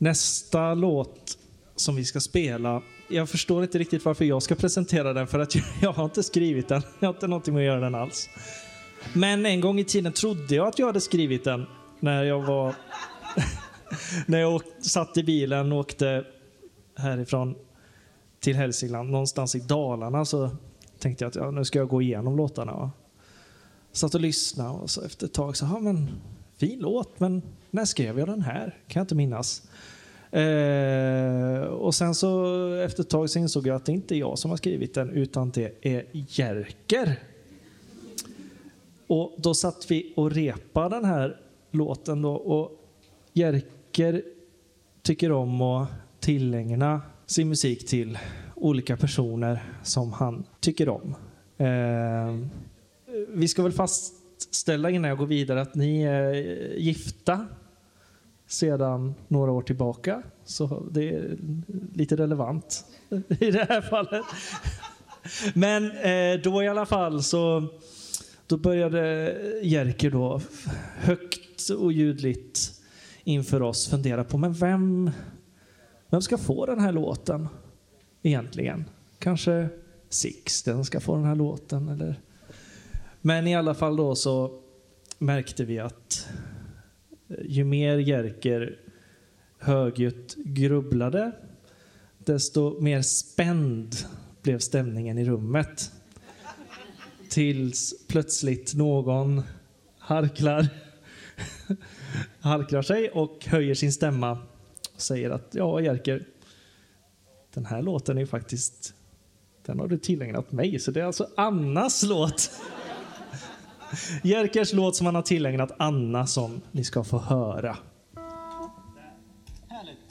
Nästa låt som vi ska spela, jag förstår inte riktigt varför jag ska presentera den, för att jag har inte skrivit den. Jag har inte någonting med att göra den alls. Men en gång i tiden trodde jag att jag hade skrivit den när jag var när jag satt i bilen och åkte härifrån till Hälsingland, någonstans i Dalarna, så tänkte jag att nu ska jag gå igenom låtarna. Och satt och lyssnade, och så efter ett tag så, men fin låt, men när skrev jag den här? Kan jag inte minnas. Och sen så efter ett tag så insåg jag att det inte är jag som har skrivit den, utan det är Jerker. Och då satt vi och repade den här låten då, och Jerker tycker om att tillägna sin musik till olika personer som han tycker om. Vi ska väl fastställa innan jag går vidare att ni är gifta sedan några år tillbaka, så det är lite relevant i det här fallet. Men då i alla fall så då började Jerker då högt och ljudligt inför oss fundera på, men vem ska få den här låten egentligen? Kanske Sixten ska få den här låten, eller? Men i alla fall då så märkte vi att ju mer Jerker högljutt grubblade, desto mer spänd blev stämningen i rummet. Tills plötsligt någon harklar sig och höjer sin stämma och säger att ja, Jerker, den här låten är faktiskt, den har du tillägnat mig, så det är alltså Annas låt. Jerkers låt som han har tillägnat Anna, som ni ska få höra. Härligt.